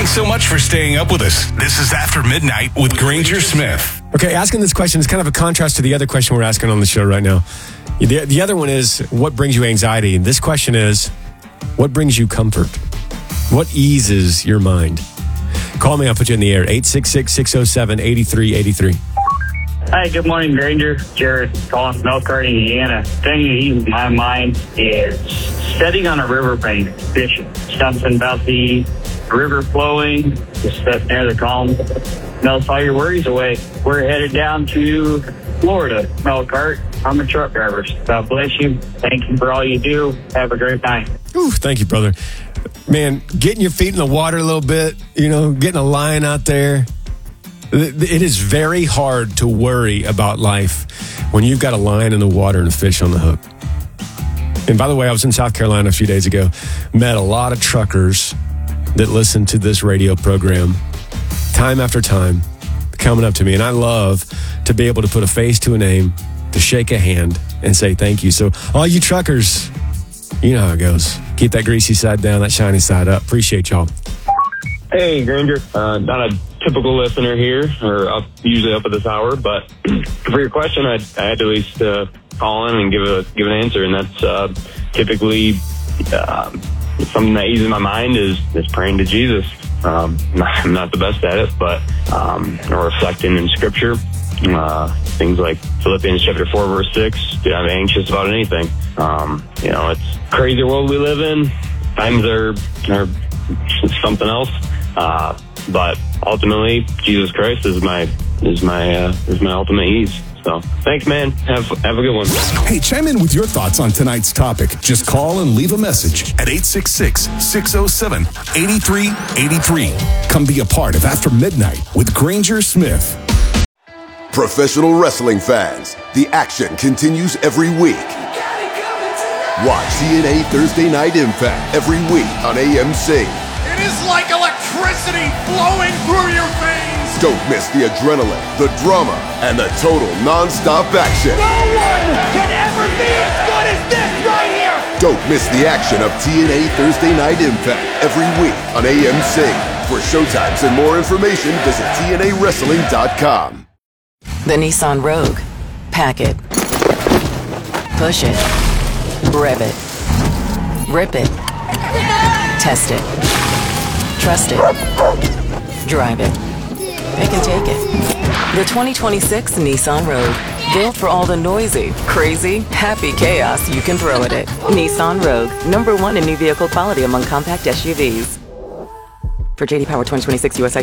Thanks so much for staying up with us. This is After Midnight with Granger Smith. Okay, asking this question is kind of a contrast to the other question we're asking on the show right now. The other one is, what brings you anxiety? And this question is, what brings you comfort? What eases your mind? Call me, I'll put you in the air. 866-607-8383. Hi, good morning, Granger. Jared calling from Elkhart, Indiana. Thing that eases my mind is sitting on a riverbank fishing. Something about the river flowing, just sitting there, the calm, melts all your worries away. We're headed down to Florida, Elkhart. I'm a truck driver. God bless you. Thank you for all you do. Have a great night. Ooh, thank you, brother. Man, getting your feet in the water a little bit, getting a line out there. It is very hard to worry about life when you've got a line in the water and a fish on the hook. And by the way, I was in South Carolina a few days ago, met a lot of truckers that listen to this radio program time after time, coming up to me. And I love to be able to put a face to a name, to shake a hand and say thank you. So all you truckers, you know how it goes. Keep that greasy side down, that shiny side up. Appreciate y'all. Hey, Granger. Not a typical listener here, or usually up at this hour, but for your question, I had to at least call in and give an answer, and that's typically something that eases my mind is praying to Jesus. I'm not the best at it, but reflecting in Scripture, things like Philippians chapter 4, verse 6. Do not be anxious about anything. It's a crazy world we live in. Times are something else. But ultimately, Jesus Christ is my ultimate ease. So thanks, man. Have a good one. Hey, chime in with your thoughts on tonight's topic. Just call and leave a message at 866-607-8383. Come be a part of After Midnight with Granger Smith. Professional wrestling fans, the action continues every week. Watch TNA Thursday Night Impact every week on AMC. It is like electricity flowing through your veins. Don't miss the adrenaline, the drama, and the total non-stop action. No one can ever be as good as this right here. Don't miss the action of TNA Thursday Night Impact every week on AMC. For showtimes and more information, visit TNAWrestling.com. The Nissan Rogue. Pack it. Push it. Rev it. Rip it. Test it. Trust it. Drive it. Pick and take it. The 2026 Nissan Rogue. Built for all the noisy, crazy, happy chaos you can throw at it. Nissan Rogue. #1 in new vehicle quality among compact SUVs. For J.D. Power 2026 USA